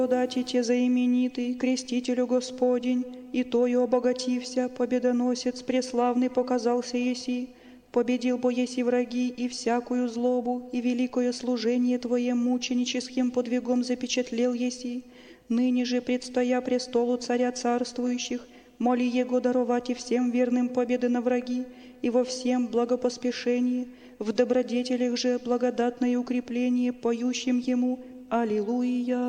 Дати те заименитый, крестителю Господень, и тою обогатився, победоносец преславный показался еси, победил бо еси враги и всякую злобу, и великое служение Твое мученическим подвигом запечатлел еси, ныне же, предстоя престолу царя царствующих, моли Его даровать и всем верным победы на враги, и во всем благопоспешение, в добродетелях же благодатное укрепление, поющим Ему Аллилуйя.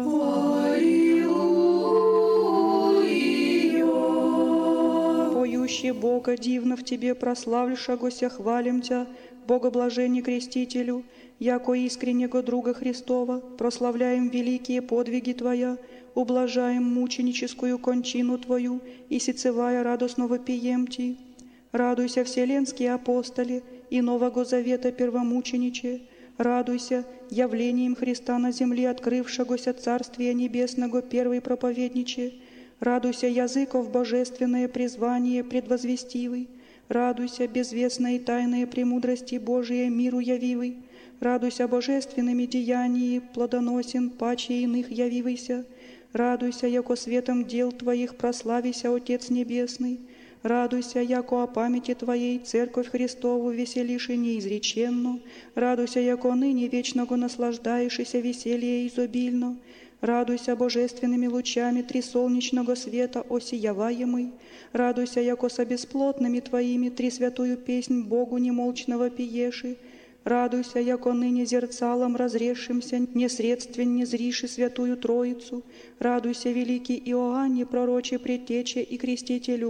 Аллилуйя. Поющий Бога дивно в Тебе прославлюшагося, хвалим Тя, Богоблажение Крестителю, яко искреннего друга Христова, прославляем великие подвиги Твоя, ублажаем мученическую кончину Твою, и сицевая радостно вопием Ти. Радуйся, вселенские апостоли, и Нового Завета первомучениче, радуйся явлением Христа на земле, открывшегося Царствия Небесного первый проповедниче, радуйся языков божественное призвание предвозвестивый, радуйся безвестной тайные премудрости Божией миру явивый, радуйся божественными деяниями плодоносен паче иных явивайся, радуйся, яко светом дел Твоих прославися Отец Небесный, радуйся, яко о памяти Твоей Церковь Христову веселиши неизреченно, радуйся, яко ныне вечного наслаждаешься веселье изобильно, радуйся божественными лучами трисолнечного света осияваемый, радуйся, яко со бесплотными Твоими трисвятую песнь Богу немолчного пиеши, радуйся, яко ныне зерцалом разрешимся несредственно зриши святую Троицу, радуйся, великий Иоанне, пророче предтече и крестителю